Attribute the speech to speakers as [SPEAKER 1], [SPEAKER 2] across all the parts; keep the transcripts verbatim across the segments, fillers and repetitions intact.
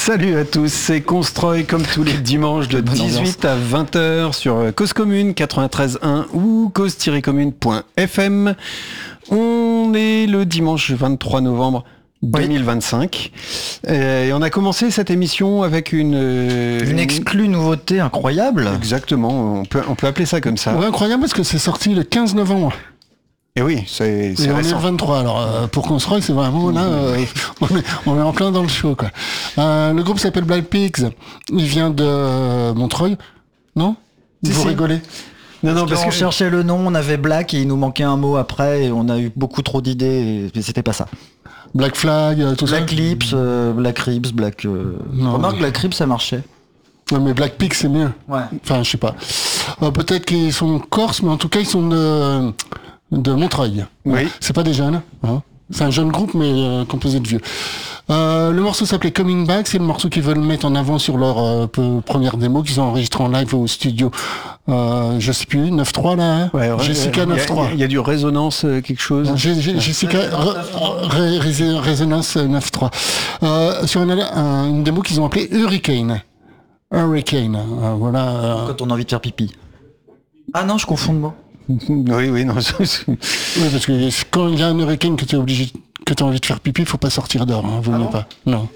[SPEAKER 1] Salut à tous, c'est Constroy comme tous les dimanches de dix-huit à vingt heures sur Cause Commune quatre-vingt-treize point un ou cause tiret commune point f m. On est le dimanche vingt-trois novembre deux mille vingt-cinq et on a commencé cette émission avec une...
[SPEAKER 2] Une exclue nouveauté incroyable.
[SPEAKER 1] Exactement, on peut, on peut appeler ça comme ça.
[SPEAKER 3] Ouais, incroyable parce que c'est sorti le quinze novembre.
[SPEAKER 1] Et oui, c'est, c'est
[SPEAKER 3] et on
[SPEAKER 1] récent.
[SPEAKER 3] est le vingt-trois, alors euh, pour Constroy, c'est vraiment là, euh, on, est, on est en plein dans le show, quoi. Euh, le groupe s'appelle Black Pigs, il vient de euh, Montreuil, non?
[SPEAKER 1] Si,
[SPEAKER 3] Vous
[SPEAKER 1] si.
[SPEAKER 3] rigolez?
[SPEAKER 2] Non, non, parce, parce que on cherchait le nom, on avait Black et il nous manquait un mot après et on a eu beaucoup trop d'idées et c'était pas ça.
[SPEAKER 3] Black Flag, euh, tout
[SPEAKER 2] Black
[SPEAKER 3] ça.
[SPEAKER 2] Lips, euh, Black Ribs, Black... Euh...
[SPEAKER 3] Non,
[SPEAKER 2] Remarque,
[SPEAKER 3] mais...
[SPEAKER 2] Black Ribs, ça marchait.
[SPEAKER 3] Non, mais Black Pigs, c'est mieux.
[SPEAKER 2] Ouais.
[SPEAKER 3] Enfin, je sais pas. Euh, peut-être qu'ils sont corses, mais en tout cas, ils sont de, de Montreuil.
[SPEAKER 1] Oui.
[SPEAKER 3] C'est pas des jeunes. Hein. C'est un jeune groupe, mais euh, composé de vieux. Euh, le morceau s'appelait Coming Back, c'est le morceau qu'ils veulent mettre en avant sur leur euh, peu, première démo qu'ils ont enregistré en live au studio, euh, je sais plus, neuf trois là, hein
[SPEAKER 1] Ouais, ouais,
[SPEAKER 3] Jessica
[SPEAKER 1] il y a-
[SPEAKER 3] neuf trois.
[SPEAKER 1] Il y, y a du résonance euh, quelque chose.
[SPEAKER 3] J'ai- j'ai- Jessica Re- Re- Re- Resonance neuf trois. Euh, sur une, un- une démo qu'ils ont appelée Hurricane. Hurricane, euh, voilà. euh,
[SPEAKER 2] Quand on a envie de faire pipi. Ah non, je confonds de mots.
[SPEAKER 1] Oui, oui, non. c'est-
[SPEAKER 3] Oui, parce que quand il y a un hurricane que tu es obligé, que tu as envie de faire pipi, faut pas sortir dehors, hein, vaut
[SPEAKER 2] Ah
[SPEAKER 3] mieux
[SPEAKER 2] bon
[SPEAKER 3] pas. Non.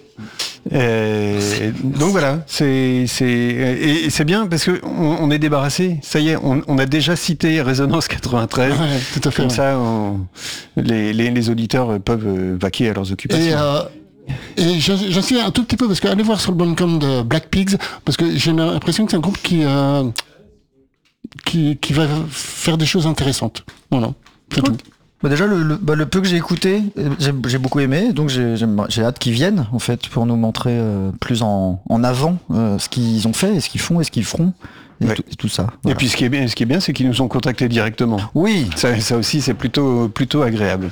[SPEAKER 1] Euh, donc voilà, c'est c'est et, et c'est bien parce que on, on est débarrassé. Ça y est, on, on a déjà cité Résonance quatre-vingt-treize.
[SPEAKER 3] Ouais, tout à fait.
[SPEAKER 1] Comme
[SPEAKER 3] ouais.
[SPEAKER 1] ça, on- les, les, les auditeurs peuvent euh, vaquer à leurs occupations.
[SPEAKER 3] Et, euh, et j'in- j'insiste un tout petit peu parce que allez voir sur le Bandcamp de Black Pigs parce que j'ai l'impression que c'est un groupe qui euh, qui qui va faire des choses intéressantes. Voilà, c'est tout.
[SPEAKER 2] Bah déjà le, le, bah le peu que j'ai écouté, euh, j'ai, j'ai beaucoup aimé, donc j'ai, j'aime- j'ai hâte qu'ils viennent en fait pour nous montrer euh, plus en, en avant euh, ce qu'ils ont fait, et ce qu'ils font et ce qu'ils feront et,
[SPEAKER 1] Ouais.
[SPEAKER 2] tout, et tout ça.
[SPEAKER 1] Et
[SPEAKER 2] Voilà.
[SPEAKER 1] puis ce qui est bien, ce qui est bien, c'est qu'ils nous ont contactés directement.
[SPEAKER 2] Oui,
[SPEAKER 1] Ça, ça aussi, c'est plutôt plutôt agréable.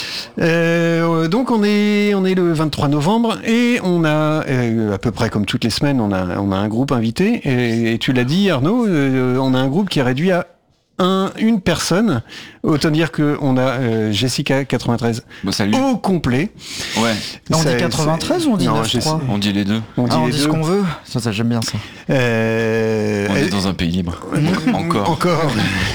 [SPEAKER 1] Euh, donc on est on est le vingt-trois novembre et on a euh, à peu près comme toutes les semaines, on a on a un groupe invité et, et tu l'as dit Arnaud, euh, on a un groupe qui est réduit à un, une personne. Autant dire que on a euh, Jessica quatre-vingt-treize
[SPEAKER 4] Bon, salut.
[SPEAKER 1] au complet.
[SPEAKER 4] Ouais,
[SPEAKER 2] on
[SPEAKER 1] Ça-
[SPEAKER 2] dit quatre-vingt-treize ou on dit
[SPEAKER 1] Non,
[SPEAKER 2] neuf trois?
[SPEAKER 4] on dit les deux.
[SPEAKER 1] On dit
[SPEAKER 2] Ah, on
[SPEAKER 1] les
[SPEAKER 2] dit
[SPEAKER 1] deux.
[SPEAKER 2] ce qu'on veut. Ça, ça j'aime bien ça.
[SPEAKER 1] Euh,
[SPEAKER 4] On
[SPEAKER 1] elle-
[SPEAKER 4] est dans un pays libre. Encore.
[SPEAKER 1] Encore.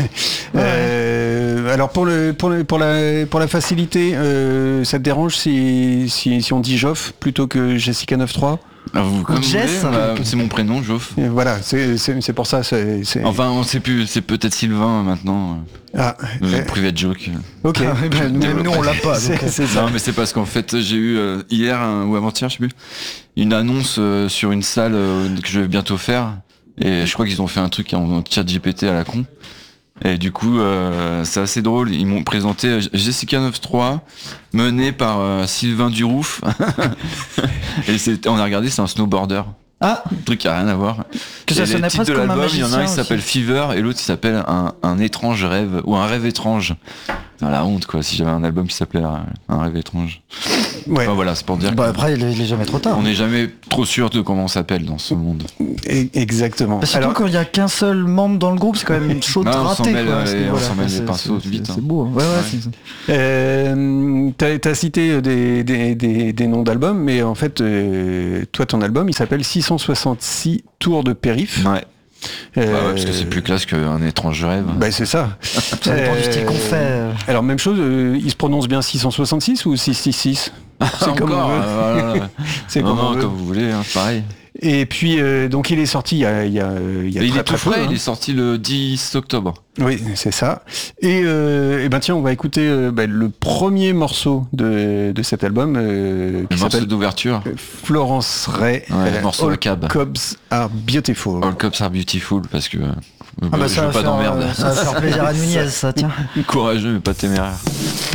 [SPEAKER 1] Euh, alors pour le pour le pour la pour la facilité, euh, ça te dérange si si si on dit Joff plutôt que Jessica neuf trois?
[SPEAKER 4] Ah, vous, comme vous
[SPEAKER 2] Jess.
[SPEAKER 4] voulez, bah, c'est mon prénom, Joff.
[SPEAKER 1] Et Voilà, c'est c'est c'est pour ça. C'est, c'est...
[SPEAKER 4] Enfin, on sait plus, c'est peut-être Sylvain maintenant.
[SPEAKER 1] Ah,
[SPEAKER 4] Euh,
[SPEAKER 1] euh,
[SPEAKER 4] private joke.
[SPEAKER 1] ok.
[SPEAKER 2] Même nous on l'a pas.
[SPEAKER 1] C'est,
[SPEAKER 2] donc, euh,
[SPEAKER 1] c'est ça.
[SPEAKER 4] Non, mais c'est parce qu'en fait, j'ai eu euh, hier un- ou avant-hier, je sais plus, une annonce euh, sur une salle euh, que je vais bientôt faire. Et je crois qu'ils ont fait un truc en chat G P T à la con. Et du coup, euh, c'est assez drôle. Ils m'ont présenté euh, Jessica neuf trois, menée par euh, Sylvain Durouf. Et c'est, on a regardé, c'est un snowboarder.
[SPEAKER 2] Ah,
[SPEAKER 4] Un truc qui a rien à voir.
[SPEAKER 2] que
[SPEAKER 4] Et
[SPEAKER 2] ça
[SPEAKER 4] les
[SPEAKER 2] sonnait
[SPEAKER 4] titres
[SPEAKER 2] presque
[SPEAKER 4] de
[SPEAKER 2] comme un
[SPEAKER 4] l'album, il y en a un
[SPEAKER 2] magicien
[SPEAKER 4] qui s'appelle
[SPEAKER 2] aussi.
[SPEAKER 4] Fever et l'autre qui s'appelle un, un étrange rêve ou un rêve étrange. Dans la honte quoi, si j'avais un album qui s'appelait un, un rêve étrange.
[SPEAKER 1] Ouais.
[SPEAKER 4] Enfin voilà, c'est pour dire
[SPEAKER 2] Bah après il est, il est jamais trop tard.
[SPEAKER 4] qu'on n'est jamais trop sûr de comment on s'appelle dans ce monde.
[SPEAKER 1] E- Exactement.
[SPEAKER 2] Bah, surtout
[SPEAKER 1] Alors,
[SPEAKER 2] quand il y a qu'un seul membre dans le groupe, c'est quand même chaud de
[SPEAKER 4] Non, on s'en
[SPEAKER 2] rater
[SPEAKER 4] mêle,
[SPEAKER 2] quoi.
[SPEAKER 4] euh,
[SPEAKER 2] à ce
[SPEAKER 4] et on
[SPEAKER 2] niveau-là.
[SPEAKER 4] s'en mêle les
[SPEAKER 2] C'est-
[SPEAKER 4] pinceaux
[SPEAKER 2] c'est-
[SPEAKER 4] vite,
[SPEAKER 2] C'est
[SPEAKER 4] hein.
[SPEAKER 2] c'est beau. hein. Ouais, ouais.
[SPEAKER 4] Ouais.
[SPEAKER 2] c'est-
[SPEAKER 1] euh, t'as, t'as cité des, des, des, des noms d'albums, mais en fait, euh, toi, ton album, il s'appelle six cent soixante-six Tours de Périph'.
[SPEAKER 4] Ouais.
[SPEAKER 1] Euh,
[SPEAKER 4] Bah ouais, parce que c'est plus classe qu'un étrange rêve.
[SPEAKER 1] Bah c'est ça.
[SPEAKER 2] Ça dépend du style qu'on fait. euh.
[SPEAKER 1] Alors même chose, euh, il se prononce bien six cent soixante-six ou six cent soixante-six? C'est comme on
[SPEAKER 4] Encore,
[SPEAKER 1] veut.
[SPEAKER 4] euh, voilà.
[SPEAKER 1] C'est
[SPEAKER 4] Non,
[SPEAKER 1] comme on
[SPEAKER 4] non,
[SPEAKER 1] veut.
[SPEAKER 4] comme vous voulez, hein, pareil.
[SPEAKER 1] Et puis euh, donc il est sorti il y a, il y a, euh, il y a
[SPEAKER 4] Et il
[SPEAKER 1] très,
[SPEAKER 4] est
[SPEAKER 1] très
[SPEAKER 4] tout
[SPEAKER 1] peu,
[SPEAKER 4] frais,
[SPEAKER 1] hein.
[SPEAKER 4] il est sorti le dix octobre.
[SPEAKER 1] Oui, c'est ça. Et, euh, et ben tiens, on va écouter euh, bah, le premier morceau de, de cet album euh,
[SPEAKER 4] Le
[SPEAKER 1] qui
[SPEAKER 4] morceau
[SPEAKER 1] s'appelle
[SPEAKER 4] d'ouverture.
[SPEAKER 1] Florence Ray.
[SPEAKER 4] Ouais,
[SPEAKER 1] euh,
[SPEAKER 4] le morceau
[SPEAKER 1] All
[SPEAKER 4] à cab.
[SPEAKER 1] Cobs Are Beautiful.
[SPEAKER 4] All Cops Are Beautiful parce que euh,
[SPEAKER 2] Ah bah
[SPEAKER 4] je
[SPEAKER 2] ça
[SPEAKER 4] veux
[SPEAKER 2] va
[SPEAKER 4] pas
[SPEAKER 2] faire,
[SPEAKER 4] d'emmerde.
[SPEAKER 2] euh, ça va faire plaisir à Nunez, ça tiens.
[SPEAKER 4] Courageux mais pas téméraire.